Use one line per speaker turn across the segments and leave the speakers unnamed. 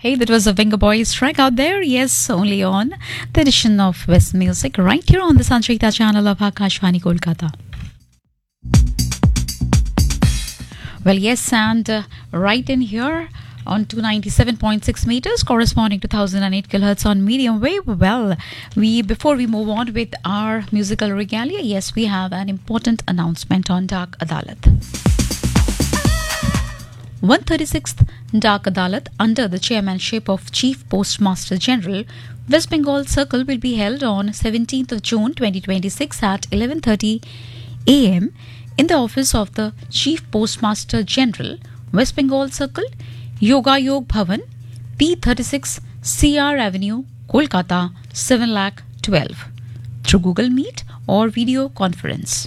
Hey, that was a Venga Boys track out there. Yes, only on the edition of West Music right here on the Sanchita channel of Akashvani Kolkata. Well, yes, and right in here on 297.6 meters corresponding to 1008 kilohertz on medium wave. Well, before we move on with our musical regalia, yes, we have an important announcement on Dak Adalat. 136th Dak Adalat under the chairmanship of Chief Postmaster General, West Bengal Circle will be held on 17th of June 2026 at 11:30 am in the office of the Chief Postmaster General, West Bengal Circle, Yoga Yog Bhavan, P36 CR Avenue, Kolkata 7,12,000 through Google Meet or video conference.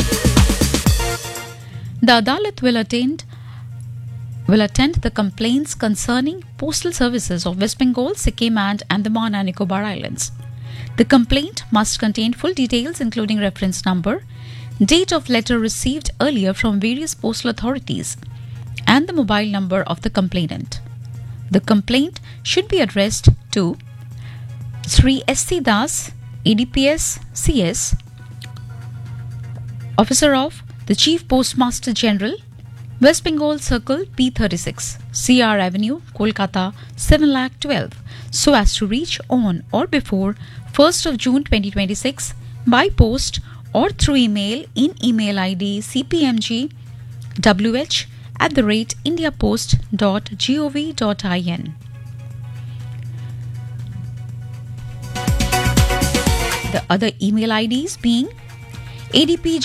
The Adalat will attend the complaints concerning postal services of West Bengal, Sikkim and Andaman and Nicobar Islands. The complaint must contain full details including reference number, date of letter received earlier from various postal authorities, and the mobile number of the complainant. The complaint should be addressed to Sri S.C. Das, ADPS CS, Officer of the Chief Postmaster General, West Bengal Circle, P36, CR Avenue, Kolkata 7,12,000, so as to reach on or before 1st of June 2026 by post or through email in email ID cpmgwh@indiapost.gov.in. The other email IDs being adpg